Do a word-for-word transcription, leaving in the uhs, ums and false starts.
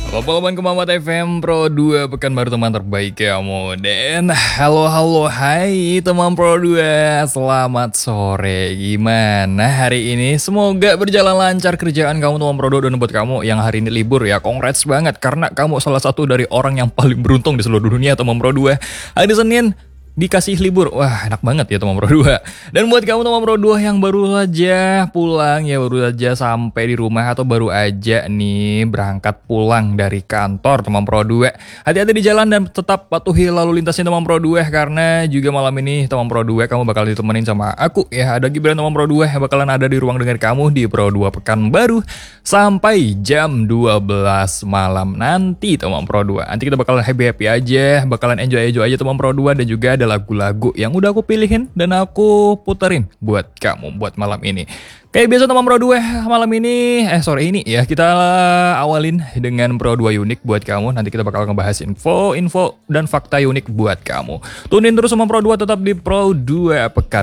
Halo Palembang Kemamat F M Pro dua, pekan baru teman terbaik kamu. Dan halo halo hai teman Pro dua, selamat sore. Gimana hari ini? Semoga berjalan lancar kerjaan kamu teman Pro dua. Dan buat kamu yang hari ini libur ya, congrats banget karena kamu salah satu dari orang yang paling beruntung di seluruh dunia teman Pro dua. Hari Senin dikasih libur, wah enak banget ya teman Pro dua. Dan buat kamu teman Pro dua yang baru saja pulang ya, baru saja sampai di rumah atau baru aja nih berangkat pulang dari kantor teman Pro dua, hati-hati di jalan dan tetap patuhi lalu lintasnya teman Pro dua, karena juga malam ini teman Pro dua kamu bakal ditemenin sama aku ya, ada Gibran teman Pro dua yang bakalan ada di ruang dengar kamu di Pro dua Pekanbaru sampai jam dua belas malam nanti teman Pro dua. Nanti kita bakalan happy-happy aja, bakalan enjoy-enjoy aja teman Pro dua, dan juga ada lagu-lagu yang udah aku pilihin dan aku puterin buat kamu buat malam ini. Kayak biasa teman Pro dua, malam ini eh sore ini ya kita awalin dengan Pro dua unik buat kamu. Nanti kita bakal ngebahas info, info dan fakta unik buat kamu. Tunin terus sama Pro dua, tetap di Pro dua Pekan